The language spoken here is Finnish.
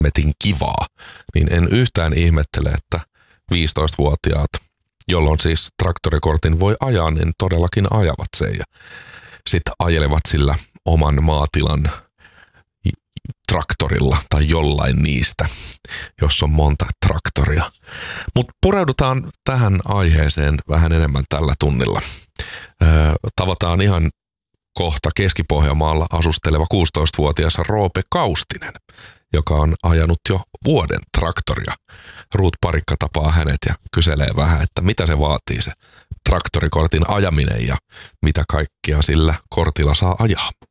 hemmetin kivaa, niin en yhtään ihmettele, että 15-vuotiaat, jolloin siis traktorikortin voi ajaa, niin todellakin ajavat sen ja sitten ajelevat sillä oman maatilan traktorilla tai jollain niistä, jos on monta traktoria. Mutta pureudutaan tähän aiheeseen vähän enemmän tällä tunnilla. Tavataan ihan kohta Keski-Pohjanmaalla asusteleva 16-vuotias Roope Kaustinen, joka on ajanut jo vuoden traktoria. Ruut Parikka tapaa hänet ja kyselee vähän, että mitä se vaatii se traktorikortin ajaminen ja mitä kaikkia sillä kortilla saa ajaa.